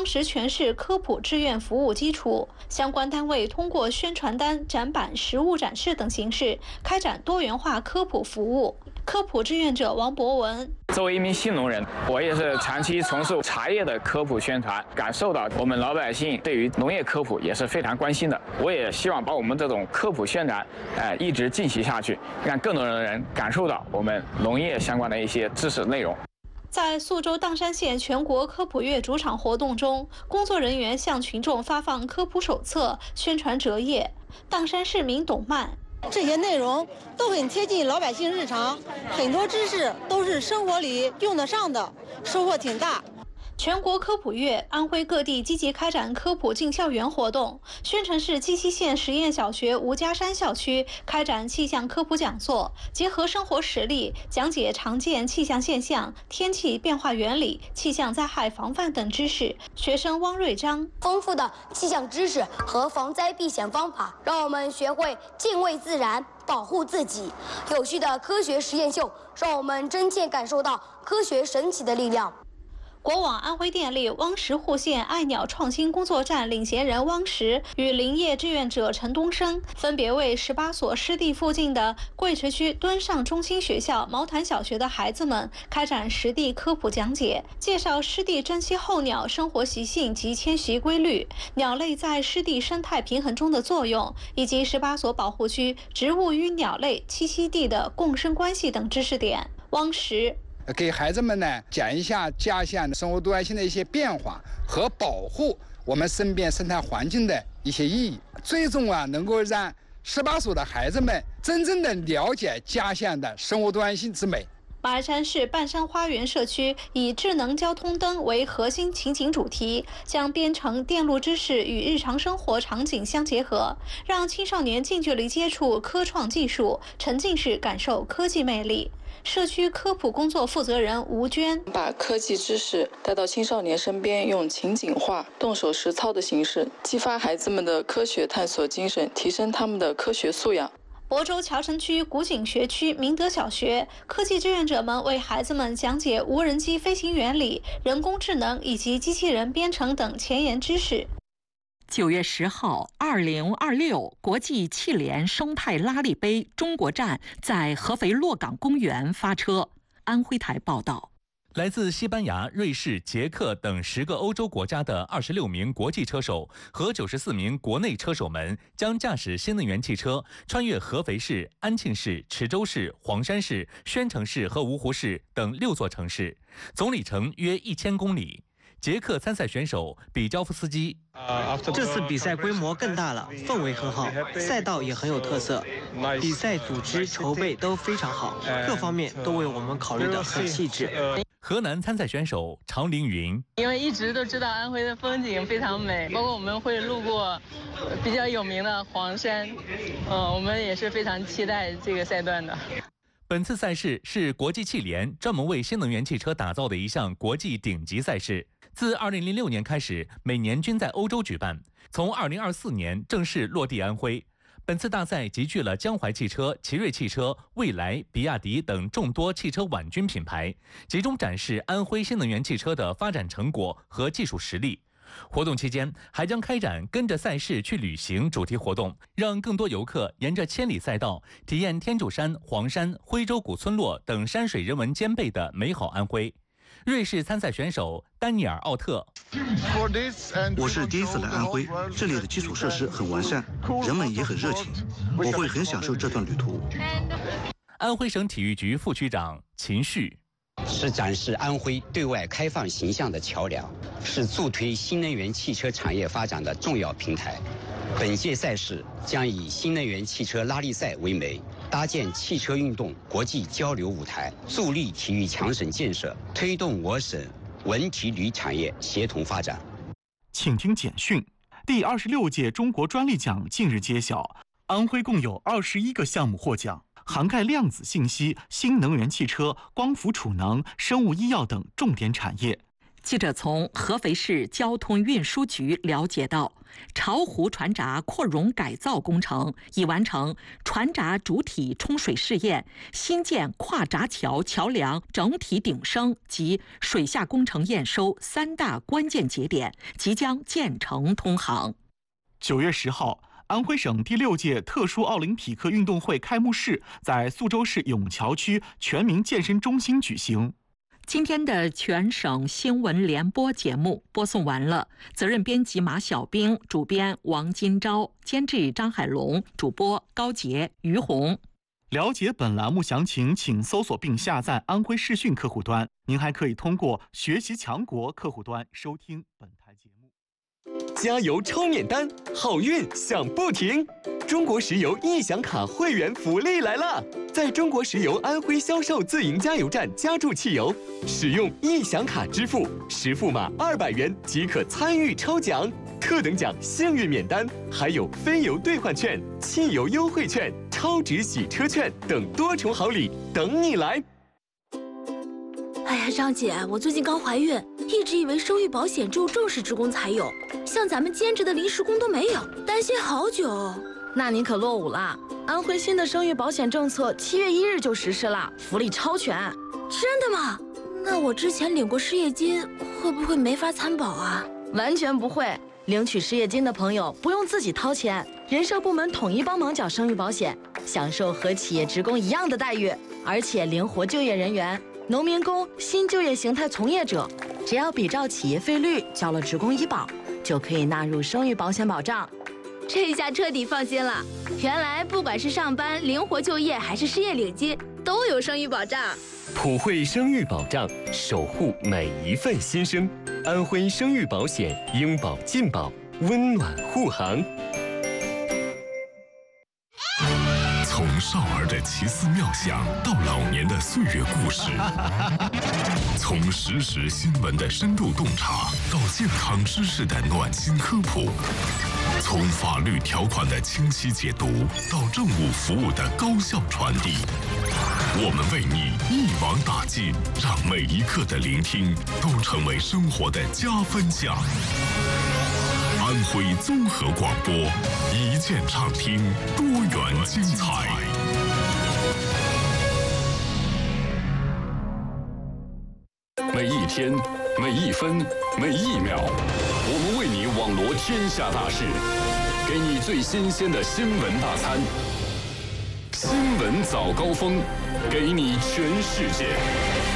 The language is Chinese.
夯实全市科普志愿服务基础。相关单位通过宣传单、展板、实物展示等形式，开展多元化科普服务。科普志愿者王博文： 作为一名新农人，我也是长期从事茶叶的科普宣传，感受到我们老百姓对于农业科普也是非常关心的。我也希望把我们这种科普宣传，一直进行下去，让更多的人感受到我们农业相关的一些知识内容。 在宿州砀山县全国科普月主场活动中，工作人员向群众发放科普手册、宣传折页。砀山市民董曼： 这些内容都很贴近老百姓日常，很多知识都是生活里用得上的，收获挺大。 全国科普月，安徽各地积极开展科普进校园活动。宣城市鸡西县实验小学吴家山校区开展气象科普讲座，结合生活实例，讲解常见气象现象、天气变化原理、气象灾害防范等知识。学生汪瑞章： 丰富的气象知识和防灾避险方法，让我们学会敬畏自然，保护自己。有序的科学实验秀，让我们真切感受到科学神奇的力量。 国网安徽电力汪石户县爱鸟创新工作站领衔人汪石与林业志愿者陈东升分别为18所湿地附近的贵池区敦上中心学校、毛潭小学的孩子们开展实地科普讲解，介绍湿地珍稀候鸟生活习性及迁徙规律、鸟类在湿地生态平衡中的作用，以及18所保护区植物与鸟类栖息地的共生关系等知识点。汪石给孩子们呢讲一下家乡生活多样性的一些变化和保护我们身边生态环境的一些意义，最终能够让18所的孩子们真正的了解家乡的生活多样性之美。 马鞍山市半山花园社区以智能交通灯为核心情景主题，将编程电路知识与日常生活场景相结合，让青少年近距离接触科创技术，沉浸式感受科技魅力。社区科普工作负责人吴娟： 把科技知识带到青少年身边，用情景化、动手实操的形式，激发孩子们的科学探索精神，提升他们的科学素养。 亳州桥城区古井学区明德小学科技志愿者们为孩子们讲解无人机飞行原理、人工智能以及机器人编程等前沿知识。 9月10号，2026国际汽联生态拉力杯中国站在合肥洛港公园发车。安徽台报道。 来自西班牙、瑞士、捷克等10个欧洲国家的26名国际车手和94名国内车手们将驾驶新能源汽车穿越合肥市、安庆市、池州市、黄山市、宣城市和芜湖市等6座城市，总里程约1000公里。捷克参赛选手比焦夫斯基： 这次比赛规模更大了，氛围很好，赛道也很有特色，比赛组织筹备都非常好，各方面都为我们考虑得很细致。 河南参赛选手常凌云： 因为一直都知道安徽的风景非常美，包括我们会路过比较有名的黄山，我们也是非常期待这个赛段的。 本次赛事是国际汽联专门为新能源汽车打造的一项国际顶级赛事。自2006年开始，每年均在欧洲举办，从2024年正式落地安徽。本次大赛集聚了江淮汽车、奇瑞汽车、蔚来、比亚迪等众多汽车冠军品牌，集中展示安徽新能源汽车的发展成果和技术实力。活动期间还将开展跟着赛事去旅行主题活动，让更多游客沿着千里赛道体验天柱山、黄山、徽州古村落等山水人文兼备的美好安徽。瑞士参赛选手丹尼尔·奥特： 我是第一次来安徽，这里的基础设施很完善，人们也很热情，我会很享受这段旅途。 安徽省体育局副局长秦旭： 是展示安徽对外开放形象的桥梁，是助推新能源汽车产业发展的重要平台。本届赛事将以新能源汽车拉力赛为媒，搭建汽车运动国际交流舞台，助力体育强省建设，推动我省文体旅产业协同发展。 请听简讯：第26届中国专利奖近日揭晓，安徽共有21个项目获奖，涵盖量子信息、新能源汽车、光伏储能、生物医药等重点产业。 记者从合肥市交通运输局了解到，巢湖船闸扩容改造工程已完成船闸主体冲水试验、新建跨闸桥桥梁整体顶升及水下工程验收3大关键节点，即将建成通航。 9月10号，安徽省第6届特殊奥林匹克运动会开幕式在宿州市永桥区全民健身中心举行。 今天的全省新闻联播节目播送完了，责任编辑马小兵，主编王金钊，监制张海龙，主播高杰、于红。 了解本栏目详情，请搜索并下载安徽视讯客户端。您还可以通过学习强国客户端收听本台节目。 加油超免单，好运享不停！中国石油易享卡会员福利来了！在中国石油安徽销售自营加油站加注汽油，使用易享卡支付，实付码200元即可参与抽奖，特等奖幸运免单，还有非油兑换券、汽油优惠券、超值洗车券等多重好礼等你来！ 哎呀，张姐，我最近刚怀孕，一直以为生育保险只有正式职工才有，像咱们兼职的临时工都没有，担心好久。 那您可落伍了，安徽新的生育保险政策7月1日就实施了，福利超全。 真的吗？那我之前领过失业金，会不会没法参保啊？ 完全不会，领取失业金的朋友不用自己掏钱，人社部门统一帮忙缴生育保险，享受和企业职工一样的待遇，而且灵活就业人员。农民工、新就业形态从业者，只要比照企业费率交了职工医保，就可以纳入生育保险保障。 这下彻底放心了，原来不管是上班、灵活就业，还是失业领金，都有生育保障。 普惠生育保障，守护每一份新生。安徽生育保险，应保尽保，温暖护航。 从少儿的奇思妙想到老年的岁月故事，从实时新闻的深度洞察到健康知识的暖心科普，从法律条款的清晰解读到政务服务的高效传递，我们为你一网打尽，让每一刻的聆听都成为生活的加分项。安徽综合广播，一键畅听，多元精彩。每一天，每一分，每一秒，我们为你网罗天下大事，给你最新鲜的新闻大餐。新闻早高峰，给你全世界。